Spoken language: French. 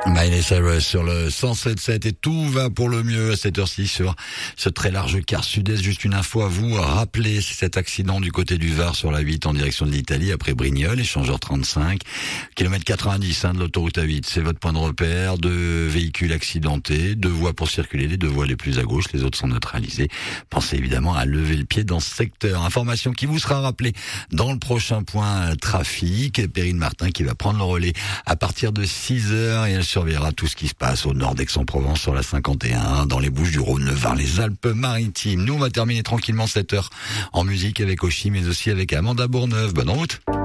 Miley Cyrus sur le 107.7 et tout va pour le mieux à cette heure-ci sur ce très large quart sud-est. Juste une info à vous rappeler, c'est cet accident du côté du Var sur la 8 en direction de l'Italie après Brignoles, échangeur 35, kilomètre 90 de l'autoroute A8. C'est votre point de repère, 2 véhicules accidentés, 2 voies pour circuler, les 2 voies les plus à gauche, les autres sont neutralisées. Pensez évidemment à lever le pied dans ce secteur. Information qui vous sera rappelée dans le prochain point trafic. Perrine Martin qui va prendre le relais à partir de 6h et elle surveillera tout ce qui se passe au nord d'Aix-en-Provence sur la 51, dans les Bouches-du-Rhône, le Var, les Alpes-Maritimes. Nous, on va terminer tranquillement cette heure en musique avec Oshi, mais aussi avec Amanda Bourneuf. Bonne route.